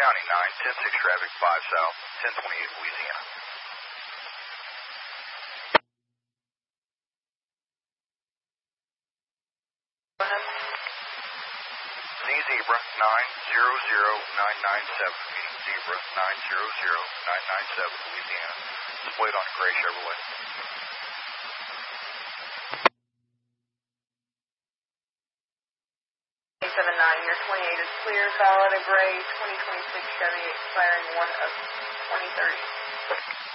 County, 9-10-6 traffic, 5 south, 1028 Louisiana. Zebra 900997, meeting Zebra 900997, Louisiana. Displayed on a gray Chevrolet. 79, your 28 is clear, valid, a gray 2026 Chevy expiring 1 of 2030.